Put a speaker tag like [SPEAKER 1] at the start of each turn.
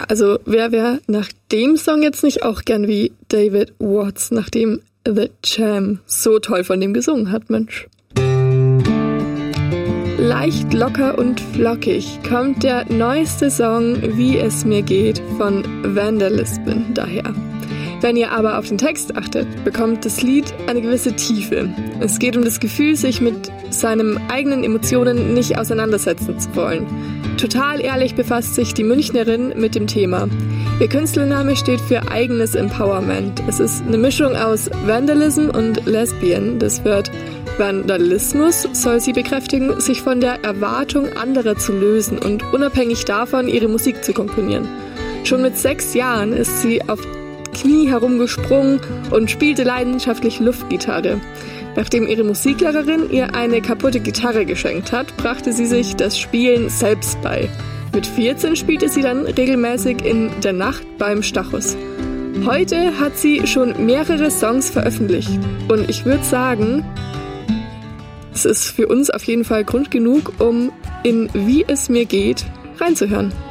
[SPEAKER 1] also wer wäre nach dem Song jetzt nicht auch gern wie David Watts, nachdem The Jam so toll von dem gesungen hat, Mensch. Leicht, locker und flockig kommt der neueste Song Wie es mir geht von Vandalism daher. Wenn ihr aber auf den Text achtet, bekommt das Lied eine gewisse Tiefe. Es geht um das Gefühl, sich mit seinen eigenen Emotionen nicht auseinandersetzen zu wollen. Total ehrlich befasst sich die Münchnerin mit dem Thema. Ihr Künstlername steht für eigenes Empowerment. Es ist eine Mischung aus Vandalism und Lesbian. Das wird Vandalismus, soll sie bekräftigen, sich von der Erwartung anderer zu lösen und unabhängig davon ihre Musik zu komponieren. Schon mit 6 Jahren ist sie auf Knie herumgesprungen und spielte leidenschaftlich Luftgitarre. Nachdem ihre Musiklehrerin ihr eine kaputte Gitarre geschenkt hat, brachte sie sich das Spielen selbst bei. Mit 14 spielte sie dann regelmäßig in der Nacht beim Stachus. Heute hat sie schon mehrere Songs veröffentlicht und ich würde sagen, es ist für uns auf jeden Fall Grund genug, um in Wie es mir geht reinzuhören.